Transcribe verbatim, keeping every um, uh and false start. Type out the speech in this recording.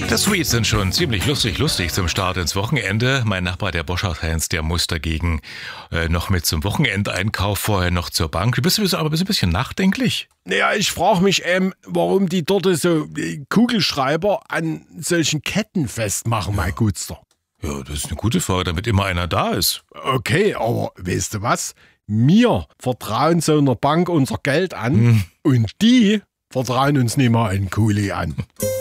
Das Sweets sind schon ziemlich lustig, lustig zum Start ins Wochenende. Mein Nachbar, der Boschart-Heinz, der muss dagegen äh, noch mit zum Wochenendeinkauf vorher noch zur Bank. Du bist aber bist ein bisschen nachdenklich. Naja, ich frage mich, ähm, warum die dort so äh, Kugelschreiber an solchen Ketten festmachen, mein Gutster. Ja, das ist eine gute Frage, damit immer einer da ist. Okay, aber weißt du was? Wir vertrauen so einer Bank unser Geld an Hm. und die vertrauen uns nicht mal einen Kuli an.